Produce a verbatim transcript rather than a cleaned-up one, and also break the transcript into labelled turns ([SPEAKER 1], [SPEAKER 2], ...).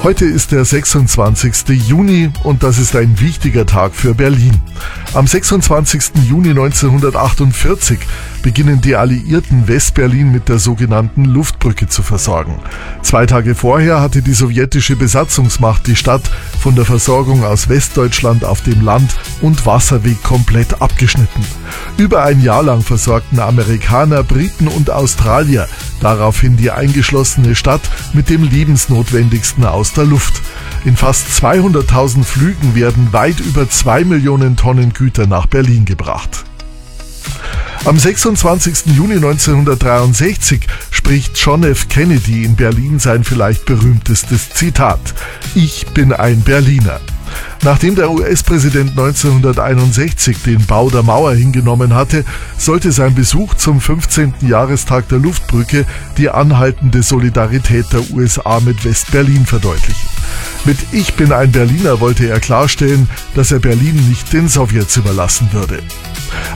[SPEAKER 1] Heute ist der sechsundzwanzigste Juni und das ist ein wichtiger Tag für Berlin. Am sechsundzwanzigsten Juni neunzehnhundertachtundvierzig beginnen die Alliierten West-Berlin mit der sogenannten Luftbrücke zu versorgen. Zwei Tage vorher hatte die sowjetische Besatzungsmacht die Stadt von der Versorgung aus Westdeutschland auf dem Land- und Wasserweg komplett abgeschnitten. Über ein Jahr lang versorgten Amerikaner, Briten und Australier daraufhin die eingeschlossene Stadt mit dem Lebensnotwendigsten aus der Luft. In fast zweihunderttausend Flügen werden weit über zwei Millionen Tonnen Güter nach Berlin gebracht. Am sechsundzwanzigsten Juni neunzehnhundertdreiundsechzig spricht John F. Kennedy in Berlin sein vielleicht berühmtestes Zitat: Ich bin ein Berliner. Nachdem der U S-Präsident neunzehnhunderteinundsechzig den Bau der Mauer hingenommen hatte, sollte sein Besuch zum fünfzehnten Jahrestag der Luftbrücke die anhaltende Solidarität der U S A mit West-Berlin verdeutlichen. Mit Ich bin ein Berliner wollte er klarstellen, dass er Berlin nicht den Sowjets überlassen würde.